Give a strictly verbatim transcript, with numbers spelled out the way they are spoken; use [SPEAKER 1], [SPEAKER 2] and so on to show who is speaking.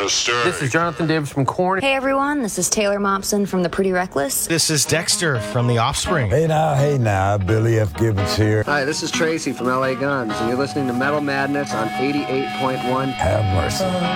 [SPEAKER 1] Mustang.
[SPEAKER 2] This is Jonathan Davis from Korn.
[SPEAKER 3] Hey everyone, this is Taylor Momsen from The Pretty Reckless.
[SPEAKER 4] This is Dexter from The Offspring.
[SPEAKER 5] Hey now, hey now, Billy F. Gibbons here.
[SPEAKER 6] Hi, this is Tracy from L A Guns, and you're listening to Metal Madness on eighty-eight point one.
[SPEAKER 5] Have mercy.